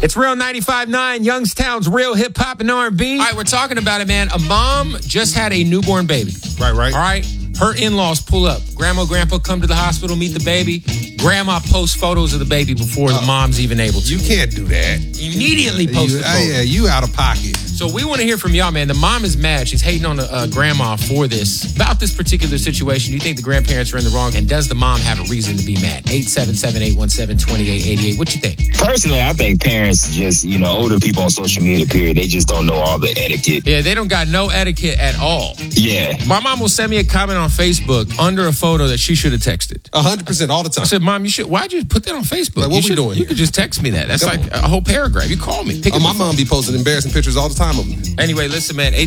It's Real 95.9, Youngstown's real hip-hop and R&B. All right, we're talking about it, man. A mom just had a newborn baby. Right. All right? Her in-laws pull up. Grandma, grandpa come to the hospital, meet the baby. Grandma posts photos of the baby before the mom's even able to. You can't do that. Immediately post the photo. Yeah, you out of pocket. So we want to hear from y'all, man. The mom is mad. She's hating on the grandma for this. About this particular situation, do you think the grandparents are in the wrong? And does the mom have a reason to be mad? 877-817-2888. What you think? Personally, I think parents just, older people on social media, period, they just don't know all the etiquette. Yeah, they don't got no etiquette at all. Yeah. My mom will send me a comment on Facebook under a photo that she should have texted. 100% all the time. I said, Mom, why'd you put that on Facebook? Like, what we doing You here? could just text me that. That's like a whole paragraph. You call me. My mom be posting embarrassing pictures all the time of me. Anyway, listen, man,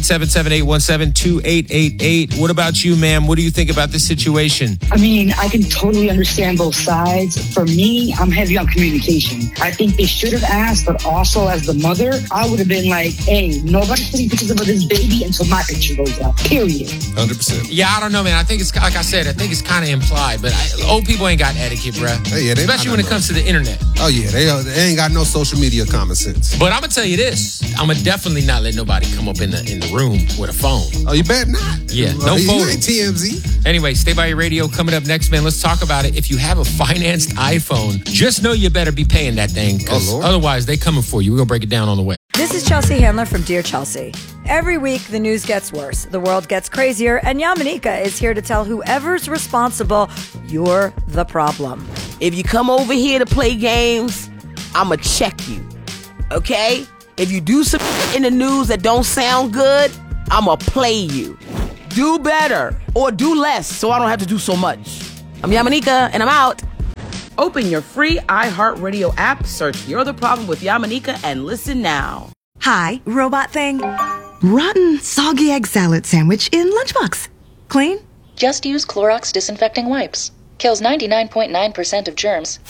877-817-2888. What about you, ma'am? What do you think about this situation? I mean, I can totally understand both sides. For me, I'm heavy on communication. I think they should have asked, but also as the mother, I would have been like, hey, nobody's taking pictures of this baby until my picture goes up, period. 100%. Yeah, I don't know, man. I think it's, like I said, I think it's kind of implied, but old people ain't got etiquette, bruh. Hey, yeah, especially when it comes to the internet. Oh, yeah, they ain't got no social media common sense. But I'm going to tell you this. I'm going to definitely not let nobody come up in the room with a phone. Oh, you bet not. Yeah, no You phone. ain't TMZ. Anyway, stay by your radio. Coming up next, man, let's talk about it. If you have a financed iPhone, just know you better be paying that thing, because otherwise they coming for you. We're going to break it down on the way. This is Chelsea Handler from Dear Chelsea. Every week, the news gets worse, the world gets crazier, and Yamanika is here to tell whoever's responsible, you're the problem. If you come over here to play games, I'ma check you, okay? If you do some in the news that don't sound good, I'ma play you. Do better or do less so I don't have to do so much. I'm Yamanika, and I'm out. Open your free iHeartRadio app, search You're the Problem with Yamanika, and listen now. Hi, robot thing. Rotten, soggy egg salad sandwich in lunchbox. Clean? Just use Clorox disinfecting wipes. Kills 99.9% of germs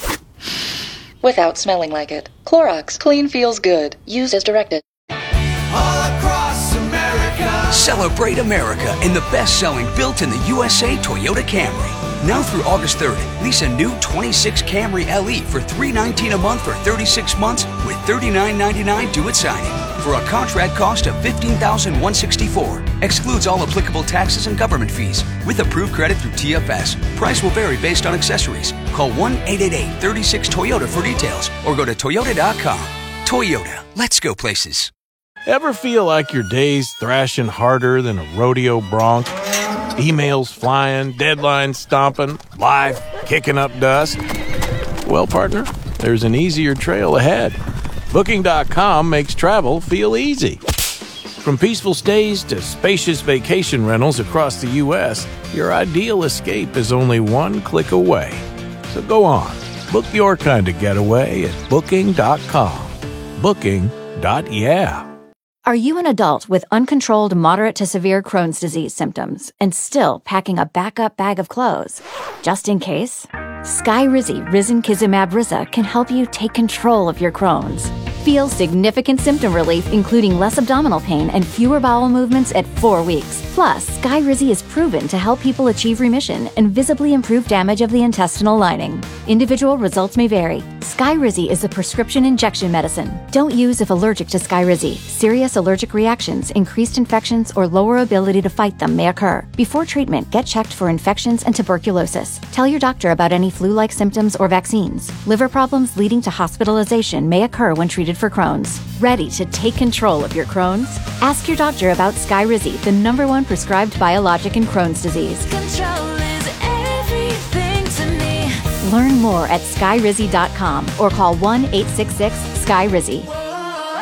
without smelling like it. Clorox, clean feels good. Use as directed. All across America. Celebrate America in the best-selling built in the USA Toyota Camry. Now through August 3rd, lease a new 26 Camry LE for $319 a month for 36 months with $39.99 due at signing. For a contract cost of $15,164. Excludes all applicable taxes and government fees. With approved credit through TFS. Price will vary based on accessories. Call 1-888-36-TOYOTA for details or go to Toyota.com. Toyota, let's go places. Ever feel like your day's thrashing harder than a rodeo bronc? Emails flying, deadlines stomping, life kicking up dust? Well, partner, there's an easier trail ahead. Booking.com makes travel feel easy. From peaceful stays to spacious vacation rentals across the U.S., your ideal escape is only one click away. So go on, book your kind of getaway at Booking.com. Booking.yeah. Are you an adult with uncontrolled moderate to severe Crohn's disease symptoms and still packing a backup bag of clothes? Just in case? Skyrizi Risankizumab Riza can help you take control of your Crohn's. Feel significant symptom relief, including less abdominal pain and fewer bowel movements at 4 weeks. Plus, Skyrizi is proven to help people achieve remission and visibly improve damage of the intestinal lining. Individual results may vary. Skyrizi is a prescription injection medicine. Don't use if allergic to Skyrizi. Serious allergic reactions, increased infections, or lower ability to fight them may occur. Before treatment, get checked for infections and tuberculosis. Tell your doctor about any flu-like symptoms or vaccines. Liver problems leading to hospitalization may occur when treated for Crohn's. Ready to take control of your Crohn's? Ask your doctor about Skyrizi, the #1 prescribed biologic in Crohn's disease. Control is everything to me. Learn more at skyrizi.com or call 1-866-SKYRIZI.